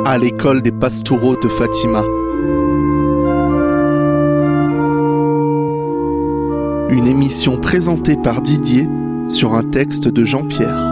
à l'école des Pastoureaux de Fatima. Une émission présentée par Didier sur un texte de Jean-Pierre.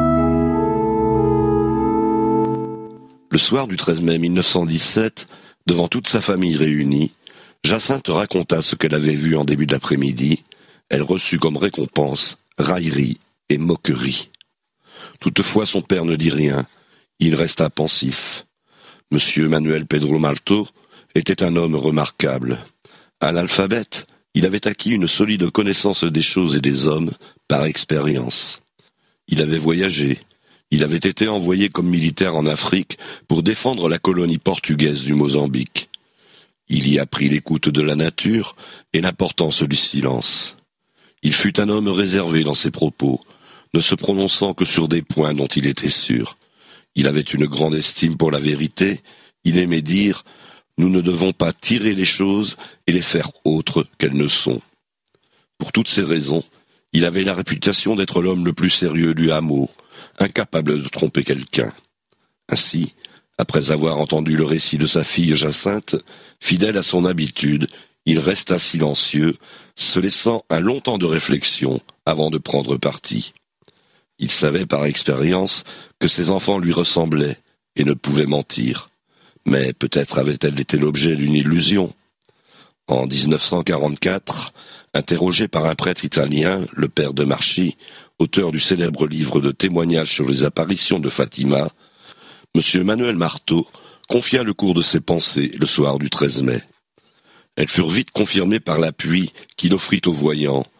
Le soir du 13 mai 1917, devant toute sa famille réunie, Jacinthe raconta ce qu'elle avait vu en début d'après-midi. Elle reçut comme récompense raillerie et moquerie. Toutefois, son père ne dit rien. Il resta pensif. Monsieur Manuel Pedro Malto était un homme remarquable. Analphabète, il avait acquis une solide connaissance des choses et des hommes par expérience. Il avait voyagé. Il avait été envoyé comme militaire en Afrique pour défendre la colonie portugaise du Mozambique. Il y apprit l'écoute de la nature et l'importance du silence. Il fut un homme réservé dans ses propos, ne se prononçant que sur des points dont il était sûr. Il avait une grande estime pour la vérité. Il aimait dire « Nous ne devons pas tirer les choses et les faire autres qu'elles ne sont ». Pour toutes ces raisons, il avait la réputation d'être l'homme le plus sérieux du hameau, incapable de tromper quelqu'un. Ainsi, après avoir entendu le récit de sa fille Jacinthe, fidèle à son habitude, il resta silencieux, se laissant un long temps de réflexion avant de prendre parti. Il savait par expérience que ses enfants lui ressemblaient et ne pouvaient mentir. Mais peut-être avait-elle été l'objet d'une illusion. En 1944, interrogé par un prêtre italien, le père de Marchi, auteur du célèbre livre de témoignages sur les apparitions de Fatima, M. Manuel Marto confia le cours de ses pensées le soir du 13 mai. Elles furent vite confirmées par l'appui qu'il offrit aux voyants